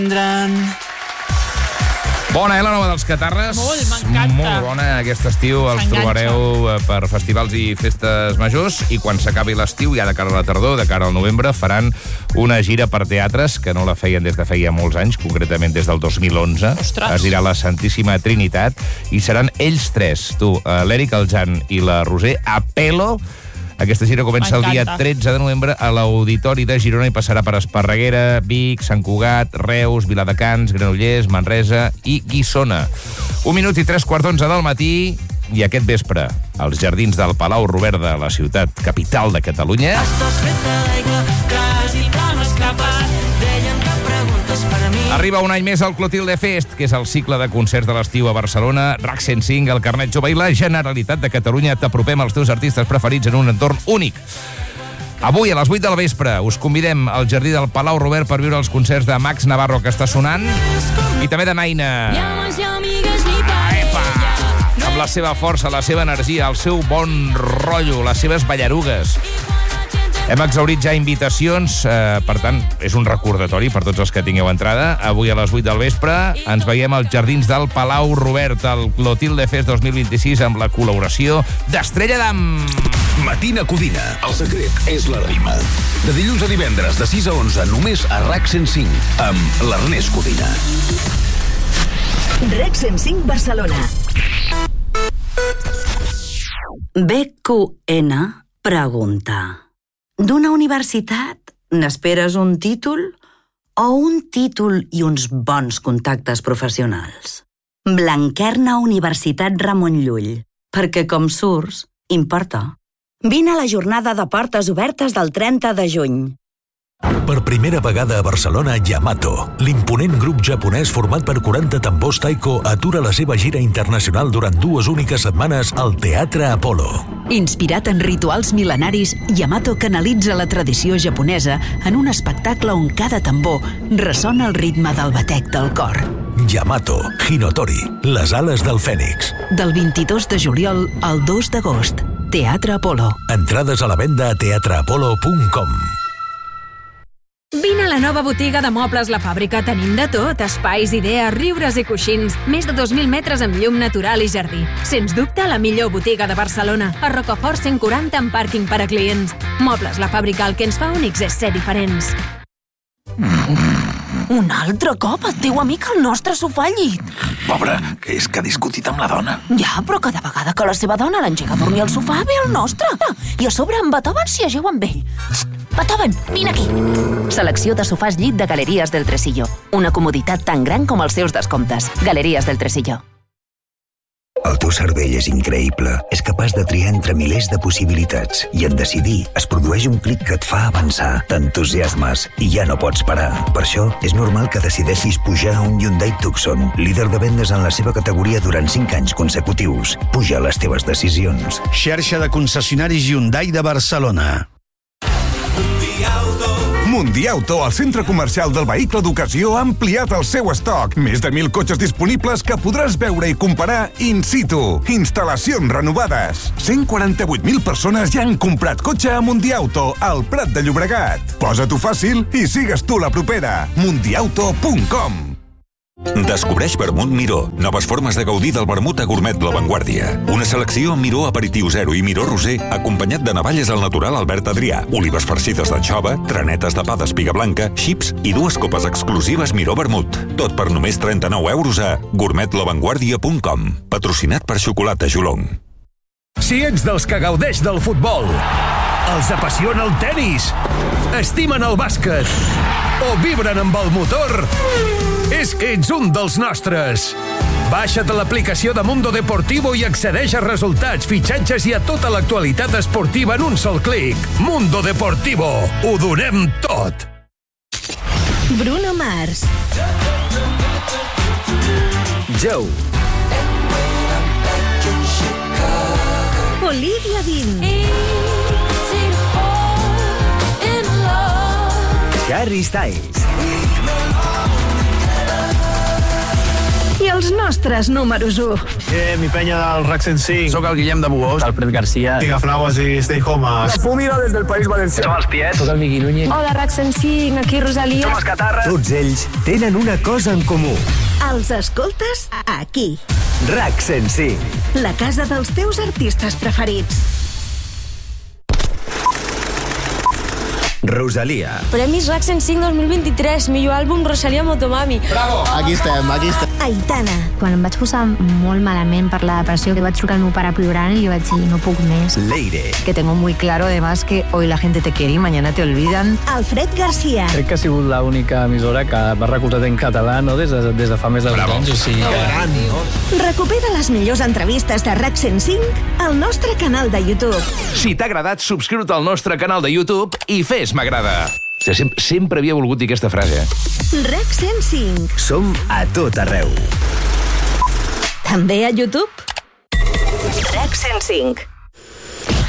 Bona, la nova dels Catarres. Molt, m'encanta. Molt bona. Aquest estiu els trobareu per festivals i festes majors, i quan s'acabi l'estiu, ja de cara a la tardor, de cara al novembre, faran una gira per teatres, que no la feien des de feia molts anys, concretament des del 2011. Ostres. Es dirà la Santíssima Trinitat, i seran ells tres, l'Eric, el Jan i la Roser, a pelo. Aquesta gira comença el dia 13 de novembre a l'Auditori de Girona i passarà per Esparreguera, Vic, Sant Cugat, Reus, Viladecans, Granollers, Manresa i Guissona. 1 minut i 3:15 del matí, i aquest vespre, als jardins del Palau Robert de la ciutat capital de Catalunya, arriba un any més al Clotilde Fest, que és el cicle de concerts de l'estiu a Barcelona. RAC 105, el Carnet Jove i la Generalitat de Catalunya t'apropem als teus artistes preferits en un entorn únic. Avui, a les 8 del vespre, us convidem al jardí del Palau Robert per viure els concerts de Max Navarro, que està sonant, i també de Naina. Epa! Amb la seva força, la seva energia, el seu bon rotllo, les seves ballarugues. Hem exhaurit ja invitacions, per tant, és un recordatori per tots els que tingueu entrada. Avui a les 8 del vespre ens veiem als jardins del Palau Robert, al Clotilde Fest 2026, amb la col·laboració d'Estrella Damm. Matina Codina. El secret és la rima. De dilluns a divendres, de 6 a 11, només a RAC 105, amb l'Ernest Codina. RAC 105 Barcelona. BQN pregunta: d'una universitat n'esperes un títol o un títol i uns bons contactes professionals? Blanquerna Universitat Ramon Llull, perquè com surts, importa. Vine a la jornada de portes obertes del 30 de juny. Per primera vegada a Barcelona, Yamato, l'imponent grup japonès format per 40 tambors taiko, atura la seva gira internacional durant 2 úniques setmanes al Teatre Apolo. Inspirat en rituals mil·lenaris, Yamato canalitza la tradició japonesa en un espectacle on cada tambor ressona el ritme del batec del cor. Yamato, Hinotori, les ales del Fènix. Del 22 de juliol al 2 d'agost, Teatre Apolo. Entrades a la venda a teatreapolo.com. Vine a la nova botiga de mobles La Fàbrica. Tenim de tot: espais, idees, riures i coixins. Més de 2.000 metres amb llum natural i jardí. Sens dubte, la millor botiga de Barcelona. A Rocafort 140 amb pàrquing per a clients. Mobles La Fàbrica, el que ens fa únics és ser diferents. Un altre cop el teu amic al nostre sofà al llit. Pobre, que és que ha discutit amb la dona. Ja, però cada vegada que la seva dona l'engega a dormir al sofà, ve el nostre. I a sobre en Beethoven s'hi ajeu amb ell. Beethoven, vine aquí. Selecció de sofàs llit de Galeries del Tresillo. Una comoditat tan gran com els seus descomptes. Galeries del Tresillo. El teu cervell és increïble. És capaç de triar entre milers de possibilitats. I en decidir es produeix un clic que et fa avançar. T'entusiasmes i ja no pots parar. Per això és normal que decideixis pujar a un Hyundai Tucson, líder de vendes en la seva categoria durant 5 anys consecutius. Puja les teves decisions. Xarxa de concessionaris Hyundai de Barcelona. Mundiauto, el centre comercial del vehicle d'ocasió, ha ampliat el seu estoc. Més de 1.000 cotxes disponibles que podràs veure i comparar in situ. Instal·lacions renovades. 148.000 persones ja han comprat cotxe a Mundiauto, al Prat de Llobregat. Posa-t'ho fàcil i sigues tu la propera. Mundiauto.com. Descobreix Vermut Miró, noves formes de gaudir del vermut a gourmet La Vanguardia. Una selecció amb Miró Aperitiu Zero i Miró Roser, acompanyat de navalles al natural Albert Adrià, olives farcides d'anxova, tranetes de pa d'espiga blanca, xips i 2 copes exclusives Miró Vermut. Tot per només 39 euros a gourmetlavanguardia.com. Patrocinat per Xocolata Jolong. Si ets dels que gaudeix del futbol, els apassiona el tenis, estimen el bàsquet o vibren amb el motor, és que ets un dels nostres. Baixa't l'aplicació de Mundo Deportivo i accedeix a resultats, fitxatges i a tota l'actualitat esportiva en un sol clic. Mundo Deportivo. Ho donem tot. Bruno Mars. Joe. Olivia Dean. Harry Styles. I els nostres números 1. Mi penya del RAC 105. Soc el Guillem de Buós. Alfred García. Pigaflaues i Stay Home. La Fúmiga des del País Valencià. Som els Tiets. Soc el Miqui Núñez. Hola, RAC 105, aquí Rosalia. Som els Catarra. Tots ells tenen una cosa en comú. Els escoltes aquí. RAC 105. La casa dels teus artistes preferits. Rosalia. Premis RAC 105 2023, millor àlbum Rosalia Motomami. Bravo! Aquí estem. Aitana. Quan em vaig posar molt malament per la depressió, que vaig trucar al meu pare plorant i jo vaig dir, no puc més. Leire. Que tengo muy claro, además, que hoy la gente te quiere y mañana te olvidan. Alfred García. Crec que ha sigut l'única emissora que m'ha recolzat en català, no? Des de fa més de 20 anys. O sigui, gran, no? Recupera les millors entrevistes de RAC 105 al nostre canal de YouTube. Si t'ha agradat, subscriu-te al nostre canal de YouTube i fes m'agrada. Sempre havia volgut dir aquesta frase. RAC 105. Som a tot arreu. També a YouTube. RAC 105.